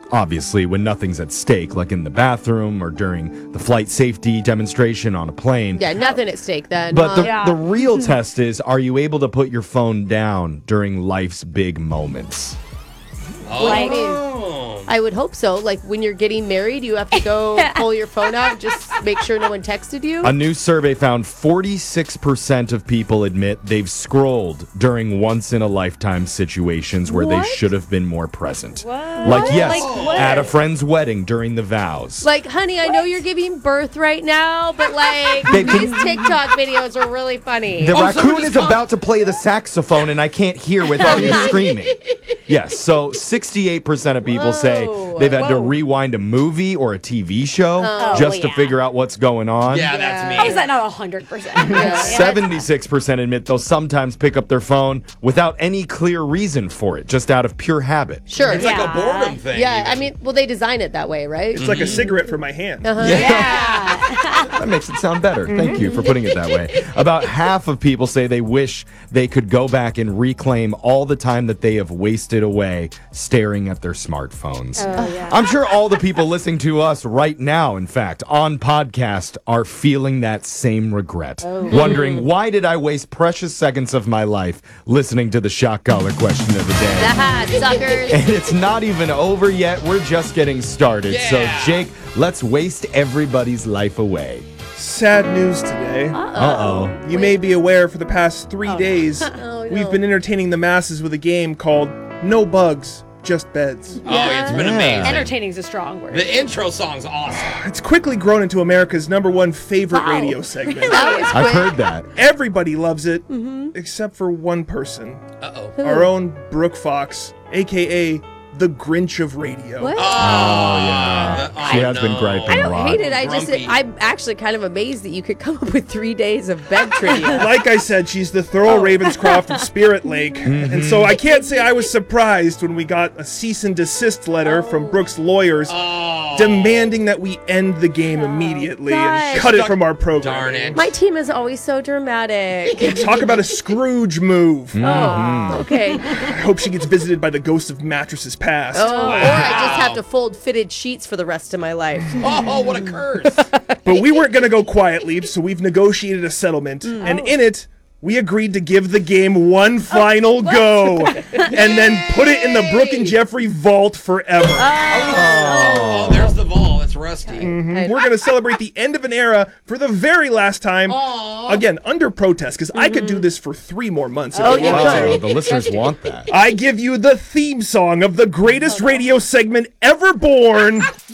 obviously, when nothing's at stake, like in the bathroom or during the flight safety demonstration on a plane. Yeah, nothing at stake then. But the real test is, are you able to put your phone down during life's big moments? I would hope so. Like when you're getting married, you have to go pull your phone out, just make sure no one texted you. A new survey found 46% of people admit they've scrolled during once-in-a-lifetime situations where they should have been more present. Like, yes, at a friend's wedding during the vows. Like, honey, I know you're giving birth right now, but like, these TikTok videos are really funny. The raccoon is about to play the saxophone and I can't hear without you screaming. Yes, so 68% of people say they've had to rewind a movie or a TV show just to figure out what's going on. Yeah, that's me. How is that not 100%? 76% admit they'll sometimes pick up their phone without any clear reason for it, just out of pure habit. Sure. It's like a boredom thing. Yeah, I mean, well, they design it that way, right? It's like a cigarette for my hand. That makes it sound better. Thank you for putting it that way. About half of people say they wish they could go back and reclaim all the time that they have wasted away staring at their smartphones. I'm sure all the people listening to us right now, in fact, on podcast, are feeling that same regret. Wondering, why did I waste precious seconds of my life listening to the shock collar question of the day? Suckers. And it's not even over yet. We're just getting started. So, Jake, let's waste everybody's life away. Sad news today. You may be aware for the past 3 days, we've been entertaining the masses with a game called No Bugs, Just Beds. It's been amazing. Entertaining is a strong word. The intro song's awesome. It's quickly grown into America's #1 favorite radio segment. I've heard that. Everybody loves it, except for one person. Our own Brooke Fox, a.k.a. the Grinch of radio. What? She has been griping I a don't lot. hate it. Grumpy. I'm actually kind of amazed that you could come up with 3 days of bed trivia. Like I said, she's the Thurl Ravenscroft of Spirit Lake. And so I can't say I was surprised when we got a cease and desist letter from Brooke's lawyers demanding that we end the game immediately and cut it from our program. Darn it. My team is always so dramatic. Talk about a Scrooge move. Okay. I hope she gets visited by the ghost of mattresses past. Or I just have to fold fitted sheets for the rest of my life. Oh, what a curse. But we weren't going to go quietly, so we've negotiated a settlement. And in it, we agreed to give the game one final go and then put it in the Brooke and Jeffrey vault forever. Oh, there's the vault. It's rusty. We're going to celebrate the end of an era for the very last time. Again, under protest, because I could do this for 3 more months. If I wanted to. The listeners want that. I give you the theme song of the greatest radio segment ever born.